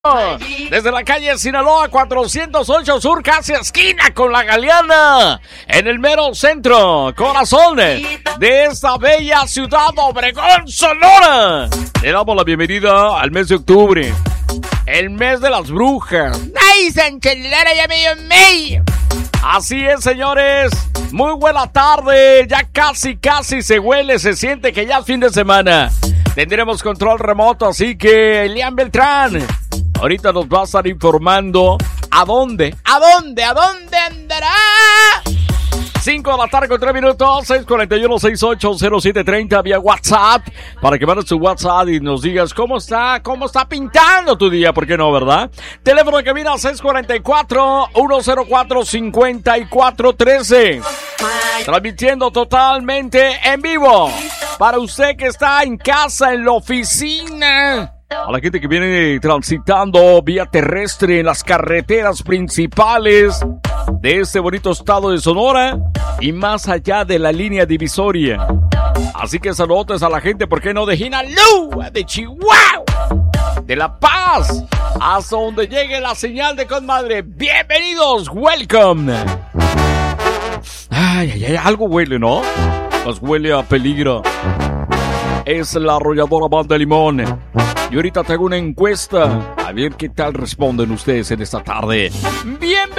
Desde la calle Sinaloa 408 Sur, casi esquina con la Galeana, en el mero centro, corazón de esta bella ciudad Obregón, Sonora. Le damos la bienvenida al mes de octubre, el mes de las brujas. ¡Ay, Sanchelera, ya me dio medio! Así es, señores. Muy buena tarde. Ya casi se huele, se siente que ya es fin de semana. Tendremos control remoto, así que Elian Beltrán ahorita nos va a estar informando a dónde andará. 5 de la tarde con 3 minutos, 641-680730 vía WhatsApp, para que mandes tu WhatsApp y nos digas cómo está pintando tu día, ¿por qué no, verdad? Teléfono de cabina 644-104-5413. Transmitiendo totalmente en vivo, para usted que está en casa, en la oficina. A la gente que viene transitando vía terrestre en las carreteras principales de este bonito estado de Sonora y más allá de la línea divisoria. Así que saludos a la gente, ¿por qué no? De Sinaloa, de Chihuahua, de La Paz, hasta donde llegue la señal de Conmadre. Bienvenidos, welcome. Ay, algo huele, ¿no? Pues huele a peligro. Es la arrolladora Banda Limón. Y ahorita te hago una encuesta. A ver qué tal responden ustedes en esta tarde. ¡Bienvenidos!